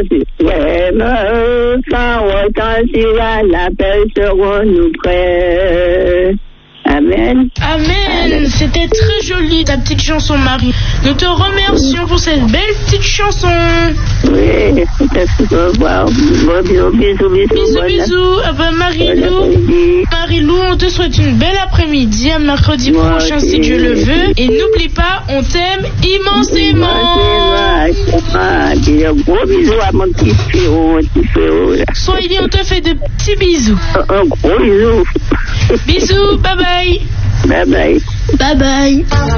vraiment, sans retentira, l'appel seront nous prêts. Amen. Amen. C'était très joli ta petite chanson, Marie. Nous te remercions pour cette belle petite chanson. Oui, au revoir. Bisous. Ah ben Marie-Lou, on te souhaite une belle après-midi. À mercredi prochain si Dieu le veut. Et n'oublie pas, on t'aime immensément. Gros bisous à mon petit frérot. Soyez, on te fait de petits bisous. Un gros bisou. Bisous, bye bye. Bye bye. Bye bye.